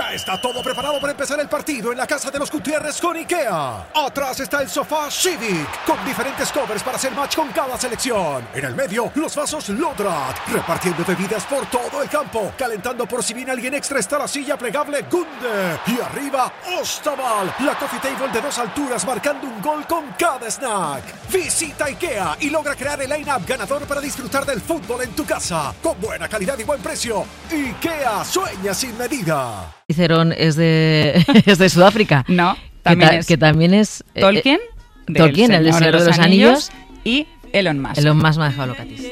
Ya está todo preparado para empezar el partido en la casa de los Gutiérrez con IKEA. Atrás está el sofá Civic, con diferentes covers para hacer match con cada selección. En el medio, los vasos Lodrat, repartiendo bebidas por todo el campo. Calentando por si viene alguien extra está la silla plegable Gunde. Y arriba, Ostaval, la coffee table de 2 alturas marcando un gol con cada snack. Visita IKEA y logra crear el line-up ganador para disfrutar del fútbol en tu casa. Con buena calidad y buen precio. IKEA, sueña sin medida. Cicerón es de Sudáfrica. No, también que también es Tolkien, Tolkien, el del Señor de los Anillos, y Elon Musk. Elon Musk me ha dejado locatis.